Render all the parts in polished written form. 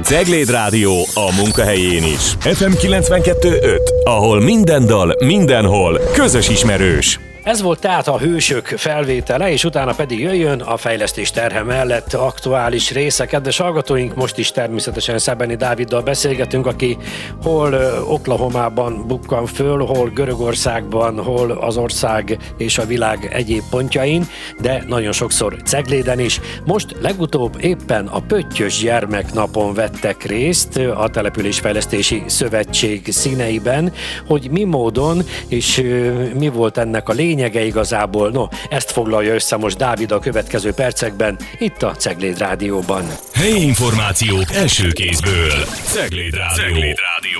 Cegléd Rádió a munkahelyén is. FM 92.5, ahol minden dal, mindenhol közös ismerős. Ez volt tehát a Hősök felvétele, és utána pedig jöjjön a fejlesztés terhe mellett aktuális része. Kedves hallgatóink, most is természetesen Szebeni Dáviddal beszélgetünk, aki hol Oklahomában bukkan föl, hol Görögországban, hol az ország és a világ egyéb pontjain, de nagyon sokszor Cegléden is. Most legutóbb éppen a Pöttyös Gyermeknapon vettek részt a Településfejlesztési Szövetség színeiben, hogy mi módon és mi volt ennek a lényege igazából. No, ezt foglalja össze most Dávid a következő percekben, itt a Cegléd Rádióban. Helyi információk első kézből. Cegléd Rádió.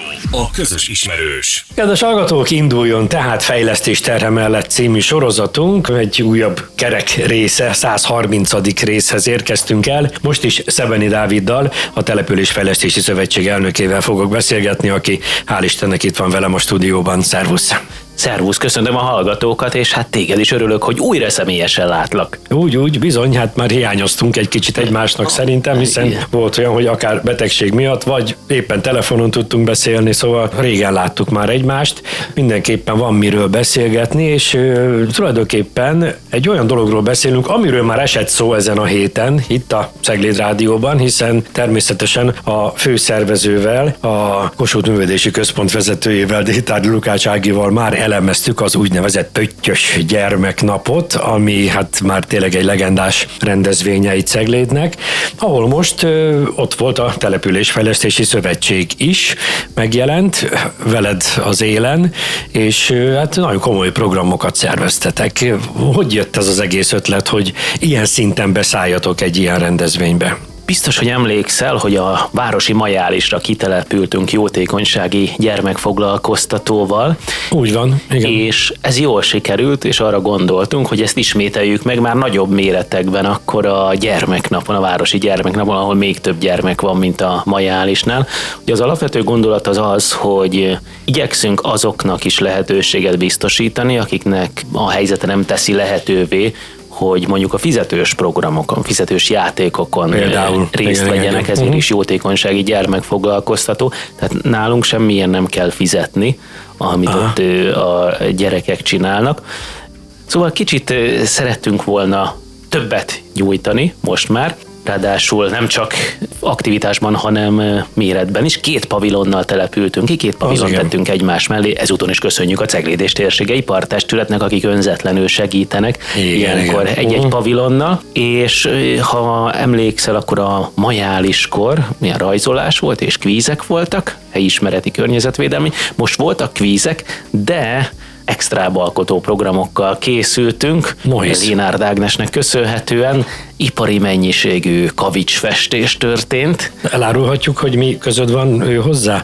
A közös ismerős. Kedves hallgatók, induljon tehát Fejlesztés terhe mellett című sorozatunk. Egy újabb kerek része, 130. részhez érkeztünk el. Most is Szebeni Dáviddal, a Településfejlesztési Szövetség elnökével fogok beszélgetni, aki hál' Istennek itt van velem a stúdióban. Szervusz! Szervusz, köszöntöm a hallgatókat, és hát téged is örülök, hogy újra személyesen látlak. Úgy, bizony, hát már hiányoztunk egy kicsit egymásnak szerintem, hiszen volt olyan, hogy akár betegség miatt, vagy éppen telefonon tudtunk beszélni, szóval régen láttuk már egymást, mindenképpen van miről beszélgetni, és tulajdonképpen egy olyan dologról beszélünk, amiről már esett szó ezen a héten, itt a Cegléd Rádióban, hiszen természetesen a főszervezővel, a Kossuth Művelődési Központ vezetőjével, Détári Lukács Ágival már elemeztük az úgynevezett Pöttyös Gyermeknapot, ami hát már tényleg egy legendás rendezvénye itt Ceglédnek, ahol most ott volt a Településfejlesztési Szövetség is, megjelent veled az élen, és hát nagyon komoly programokat szerveztetek. Hogy jött ez az egész ötlet, hogy ilyen szinten beszálljatok egy ilyen rendezvénybe? Biztos, hogy emlékszel, hogy a városi majálisra kitelepültünk jótékonysági gyermekfoglalkoztatóval. Úgy van, igen. És ez jól sikerült, és arra gondoltunk, hogy ezt ismételjük meg már nagyobb méretekben akkor a gyermeknapon, a városi gyermeknapon, ahol még több gyermek van, mint a majálisnál. Ugye az alapvető gondolat az, hogy igyekszünk azoknak is lehetőséget biztosítani, akiknek a helyzete nem teszi lehetővé, hogy mondjuk a fizetős programokon, fizetős játékokon például részt vegyenek, ezért is jótékonysági gyermekfoglalkoztató. Tehát nálunk semmilyen nem kell fizetni, amit ott a gyerekek csinálnak. Szóval kicsit szerettünk volna többet nyújtani most már, ráadásul nem csak aktivitásban, hanem méretben is. 2 pavilonnal települtünk ki, 2 pavilont tettünk egymás mellé, ezúton is köszönjük a Cegléd és térsége ipartestületnek, akik önzetlenül segítenek ilyenkor egy-egy pavilonnal, és ha emlékszel, akkor a majáliskor milyen rajzolás volt, és kvízek voltak, helyismereti környezetvédelmi, most voltak kvízek, de extrább alkotó programokkal készültünk. Lénárd Ágnesnek köszönhetően ipari mennyiségű kavicsfestés történt. Elárulhatjuk, hogy mi között van ő hozzá?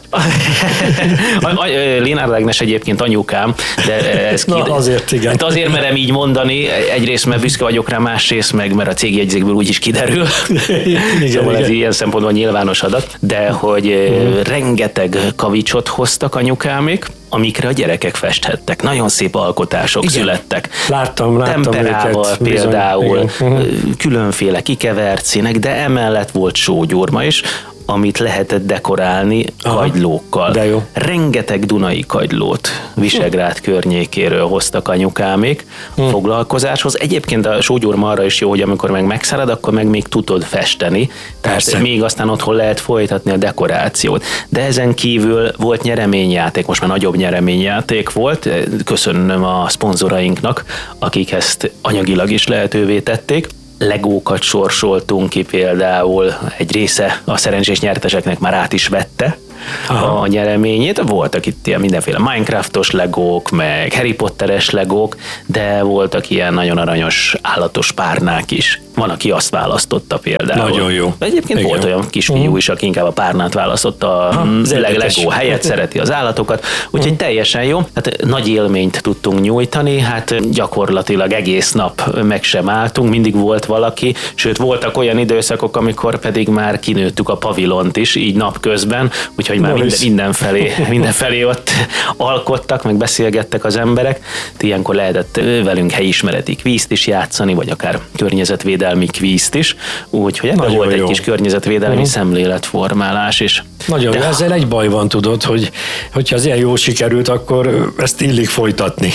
Lénárd Ágnes egyébként anyukám, de ez azért igen. Hát azért merem így mondani, egyrészt mert büszke vagyok rá, másrészt meg, mert a cégjegyzékből úgyis kiderül. Szóval ez ilyen szempontból nyilvános adat, de hogy rengeteg kavicsot hoztak anyukámék, amikre a gyerekek festhettek. Nagyon szép alkotások születtek. Láttam temperával őket. Például, különféle kikevert színek, de emellett volt sógyurma is, amit lehetett dekorálni kagylókkal. De jó. Rengeteg dunai kagylót Visegrád környékéről hoztak anyukámék foglalkozáshoz. Egyébként a sógyurma arra is jó, hogy amikor meg megszárad, akkor meg még tudod festeni. Tehát még aztán otthon lehet folytatni a dekorációt. De ezen kívül volt nyereményjáték, most már nagyobb nyereményjáték volt. Köszönöm a szponzorainknak, akik ezt anyagilag is lehetővé tették. Legókat sorsoltunk ki például, egy része a szerencsés nyerteseknek már át is vette a nyereményét. Voltak itt ilyen mindenféle Minecraftos legók, meg Harry Potteres legók, de voltak ilyen nagyon aranyos állatos párnák is. Van, aki azt választotta például. Nagyon jó. De egyébként volt olyan kisfiú is, aki inkább a párnát választotta a legó helyett, szereti az állatokat, úgyhogy teljesen jó. Hát nagy élményt tudtunk nyújtani, hát gyakorlatilag egész nap meg sem álltunk, mindig volt valaki, sőt voltak olyan időszakok, amikor pedig már kinőttük a pavilont is, így napközben, úgyhogy már mindenfelé ott alkottak, meg beszélgettek az emberek. Ilyenkor lehetett velünk helyismereti kvízt is játszani, vagy akár környezetvédelmi környezetvédelmi kvízt is, úgyhogy ebben volt egy kis környezetvédelmi szemléletformálás is. Nagyon jó, ezzel egy baj van, tudod, hogyha az ilyen jól sikerült, akkor ezt illik folytatni.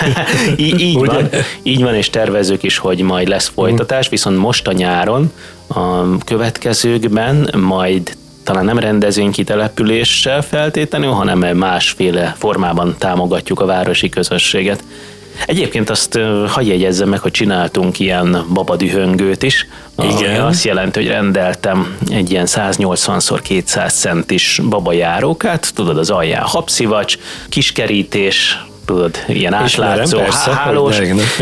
Így van, és tervezzük is, hogy majd lesz folytatás, viszont most a nyáron, a következőkben majd talán nem rendezvénykitelepüléssel feltétlenül, hanem másféle formában támogatjuk a városi közösséget. Egyébként azt hagyj jegyezzem meg, hogy csináltunk ilyen babadühöngőt is. Igen. Azt jelenti, hogy rendeltem egy ilyen 180x200 centis babajárókát, tudod, az alján habszivacs, kiskerítés, tudod, ilyen átlátszó, hálós,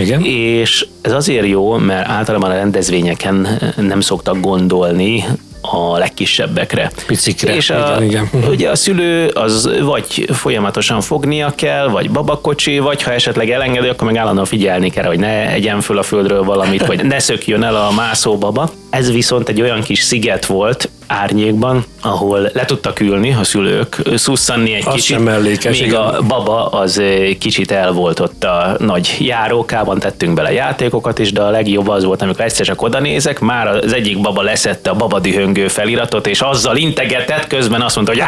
és ez azért jó, mert általában a rendezvényeken nem szoktak gondolni a legkisebbekre. Picikre. És igen. Ugye a szülő az vagy folyamatosan fognia kell, vagy babakocsi, vagy ha esetleg elengedi, akkor meg állandóan figyelni kell, hogy ne egyen föl a földről valamit, vagy ne szökjön el a mászóbaba. Ez viszont egy olyan kis sziget volt árnyékban, ahol le tudtak ülni a szülők, szusszanni egy kicsit, még igen. A baba az kicsit el volt ott a nagy járókában, tettünk bele játékokat is, de a legjobb az volt, amikor egyszer csak oda nézek, már az egyik baba leszette a babadühöngő feliratot, és azzal integetett, közben azt mondta, hogy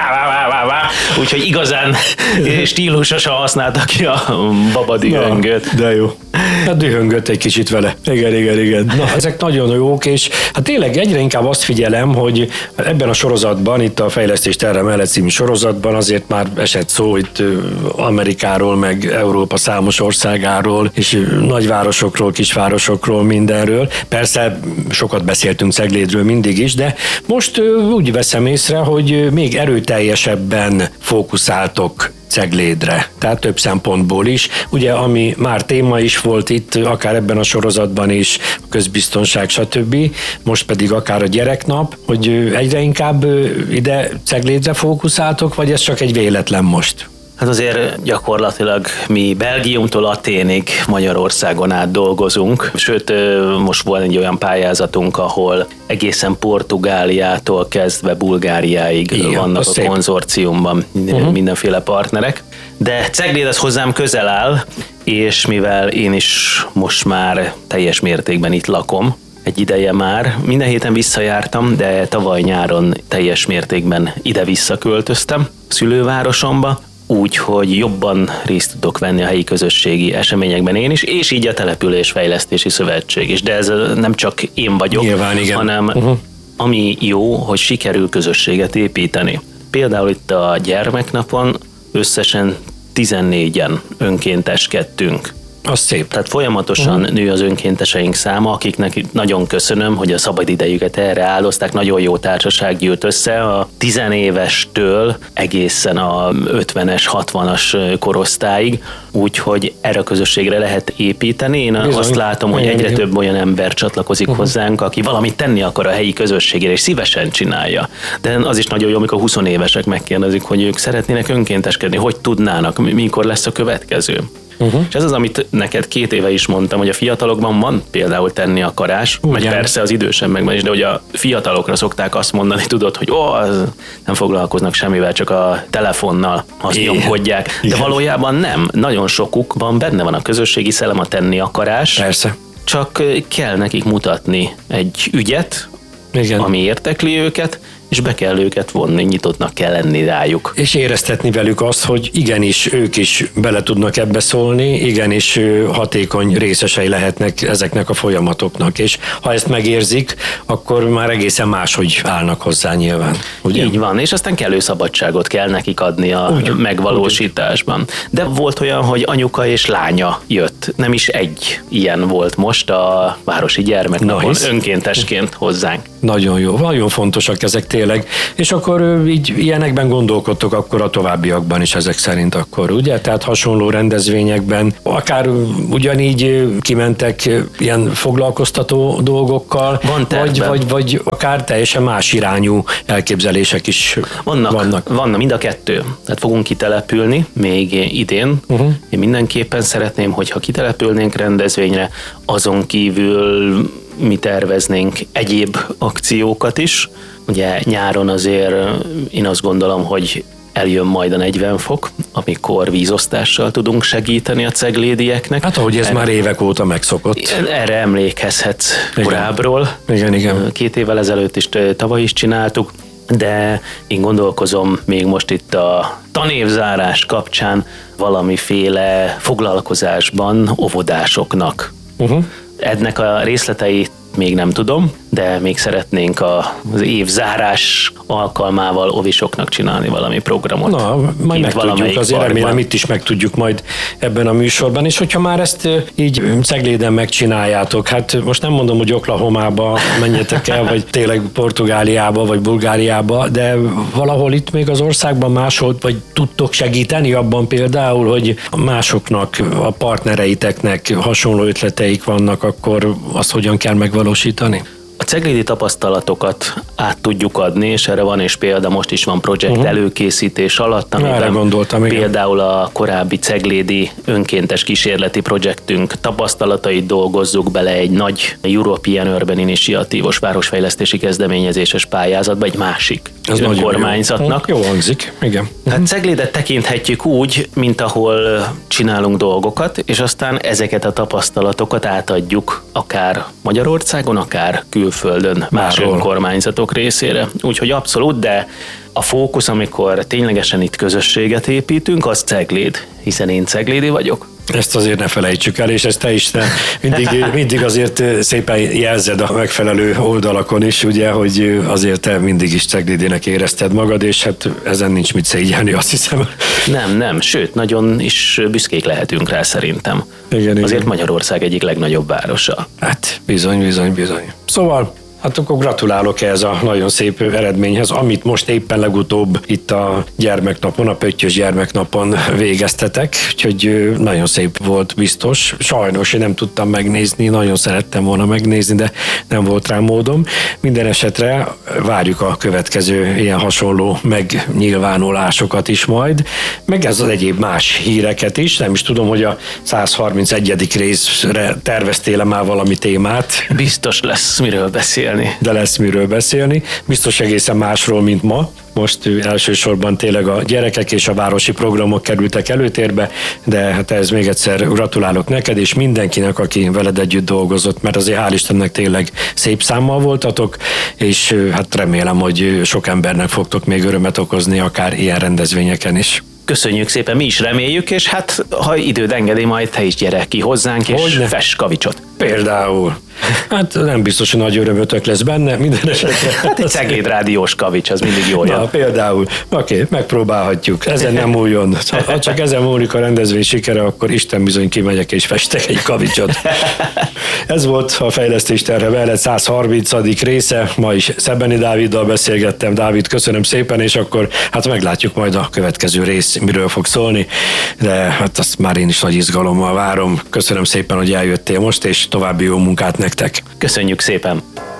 úgyhogy igazán stílusosan használtak ki a babadühöngőt. De jó. Hát dühöngött egy kicsit vele. Igen. Na, ezek nagyon jók, és hát tényleg egyre inkább azt figyelem, hogy ebben a sorozatban, itt a Fejlesztés terve mellett című sorozatban azért már esett szó itt Amerikáról, meg Európa számos országáról, és nagyvárosokról, kisvárosokról, mindenről. Persze sokat beszéltünk Ceglédről mindig is, de most úgy veszem észre, hogy még erőteljesebben fókuszáltok Ceglédre, tehát több szempontból is. Ugye, ami már téma is volt itt, akár ebben a sorozatban is, a közbiztonság, stb. Most pedig akár a gyereknap, hogy egyre inkább ide Ceglédre fókuszáltok, vagy ez csak egy véletlen most? Hát azért gyakorlatilag mi Belgiumtól Athénig Magyarországon át dolgozunk, sőt most volt egy olyan pályázatunk, ahol egészen Portugáliától kezdve Bulgáriáig vannak a konzorciumban mindenféle partnerek. De Cegléd az hozzám közel áll, és mivel én is most már teljes mértékben itt lakom, egy ideje már. Minden héten visszajártam, de tavaly nyáron teljes mértékben ide-vissza költöztem szülővárosomba, úgyhogy jobban részt tudok venni a helyi közösségi eseményekben én is, és így a Településfejlesztési Szövetség is. De ez nem csak én vagyok, nyilván, igen. hanem ami jó, hogy sikerül közösséget építeni. Például itt a gyermeknapon összesen 14-en önkénteskedtünk. Az szép. Tehát folyamatosan nő az önkénteseink száma, akiknek nagyon köszönöm, hogy a szabadidejüket erre áldozták, nagyon jó társaság gyűlt össze, a 10 évestől egészen a 50-es, 60-as korosztályig, úgyhogy erre a közösségre lehet építeni. Én azt látom, hogy egyre több olyan ember csatlakozik hozzánk, aki valamit tenni akar a helyi közösségére, és szívesen csinálja. De az is nagyon jó, amikor 20 évesek megkérdezik, hogy ők szeretnének önkénteskedni, hogy tudnának, mikor lesz a következő. És ez az, amit neked 2 éve is mondtam, hogy a fiatalokban van például tenni akarás, meg persze az idősebbekben is, de hogy a fiatalokra szokták azt mondani, tudod, hogy nem foglalkoznak semmivel, csak a telefonnal azt nyomkodják. De valójában nem. Nagyon sokukban benne van a közösségi szellem, a tenni akarás. Persze. Csak kell nekik mutatni egy ügyet, ami értekli őket, és be kell őket vonni, nyitottnak kell lenni rájuk. És éreztetni velük azt, hogy igenis ők is bele tudnak ebbe szólni, igenis hatékony részesei lehetnek ezeknek a folyamatoknak, és ha ezt megérzik, akkor már egészen máshogy állnak hozzá nyilván. Ugye? Így van, és aztán kellő szabadságot kell nekik adni a megvalósításban. De volt olyan, hogy anyuka és lánya jött, nem is egy ilyen volt most a Városi Gyermeknapon önkéntesként hozzánk. Nagyon jó, nagyon fontosak ezek tényleg, és akkor így ilyenekben gondolkodtok akkor a továbbiakban is ezek szerint akkor, ugye? Tehát hasonló rendezvényekben, akár ugyanígy kimentek ilyen foglalkoztató dolgokkal, vagy akár teljesen más irányú elképzelések is vannak. Vannak mind a kettő. Tehát fogunk kitelepülni még idén. Én mindenképpen szeretném, hogyha kitelepülnénk rendezvényre, azon kívül mi terveznénk egyéb akciókat is. Ugye nyáron azért én azt gondolom, hogy eljön majd a 40 fok, amikor vízosztással tudunk segíteni a ceglédieknek. Hát ahogy ez már évek óta megszokott. Erre emlékezhetsz korábbról. Igen. 2 évvel ezelőtt is, tavaly is csináltuk, de én gondolkozom még most itt a tanévzárás kapcsán valamiféle foglalkozásban óvodásoknak. Ennek a részleteit még nem tudom, de még szeretnénk az évzárás alkalmával ovisoknak csinálni valami programot. Na, majd megtudjuk, azért remélem itt is megtudjuk majd ebben a műsorban, és hogyha már ezt így Cegléden megcsináljátok, hát most nem mondom, hogy Oklahomába menjetek el, vagy tényleg Portugáliába, vagy Bulgáriába, de valahol itt még az országban máshol, vagy tudtok segíteni abban például, hogy másoknak, a partnereiteknek hasonló ötleteik vannak, akkor azt hogyan kell megvalósítani? A ceglédi tapasztalatokat át tudjuk adni, és erre van is példa, most is van projekt előkészítés alatt, amiben például a korábbi ceglédi önkéntes kísérleti projektünk tapasztalatait dolgozzuk bele egy nagy European Urban Initiative-os városfejlesztési kezdeményezéses pályázatba, egy másik önkormányzatnak. Jó hangzik, igen. Hát Ceglédet tekinthetjük úgy, mint ahol csinálunk dolgokat, és aztán ezeket a tapasztalatokat átadjuk akár Magyarországon, akár külföldön más önkormányzatok részére. Úgyhogy abszolút, de a fókusz, amikor ténylegesen itt közösséget építünk, az Cegléd, hiszen én ceglédi vagyok. Ezt azért ne felejtsük el, és ezt te is mindig azért szépen jelzed a megfelelő oldalakon is, ugye, hogy azért te mindig is ceglédinek érezted magad, és hát ezen nincs mit szégyelni, azt hiszem. Nem, sőt, nagyon is büszkék lehetünk rá szerintem. Igen. Azért Magyarország egyik legnagyobb városa. Hát bizony. Szóval hát akkor gratulálok ehhez a nagyon szép eredményhez, amit most éppen legutóbb itt a gyermeknapon, a Pöttyös gyermeknapon végeztetek, úgyhogy nagyon szép volt biztos. Sajnos én nem tudtam megnézni, nagyon szerettem volna megnézni, de nem volt rá módom. Minden esetre várjuk a következő ilyen hasonló megnyilvánulásokat is majd, meg ez az egyéb más híreket is. Nem is tudom, hogy a 131. részre terveztél már valami témát. Biztos lesz miről beszélni. De lesz miről beszélni. Biztos egészen másról, mint ma. Most elsősorban tényleg a gyerekek és a városi programok kerültek előtérbe, de hát ez még egyszer gratulálok neked és mindenkinek, aki veled együtt dolgozott, mert azért hál' Istennek tényleg szép számmal voltatok, és hát remélem, hogy sok embernek fogtok még örömet okozni, akár ilyen rendezvényeken is. Köszönjük szépen, mi is reméljük, és hát ha időd engedi, majd te is gyere ki hozzánk, és fess kavicsot. Például. Hát nem biztos, hogy nagy örömötök lesz benne, minden esetre. Hát egy Cegléd rádiós kavics, az mindig jó jön. Na, például. Oké, megpróbálhatjuk. Ezen nem múljon. Ha csak ezen múlik a rendezvény sikere, akkor Isten bizony kimegyek és festek egy kavicsot. Ez volt a Fejlesztés Terhe Veled 130. része. Ma is Szebeni Dáviddal beszélgettem. Dávid, köszönöm szépen, és akkor hát meglátjuk majd a következő rész, miről fog szólni, de hát azt már én is nagy izgalommal várom. Köszönöm szépen, hogy eljöttél most, és további jó munkát nektek. Köszönjük szépen!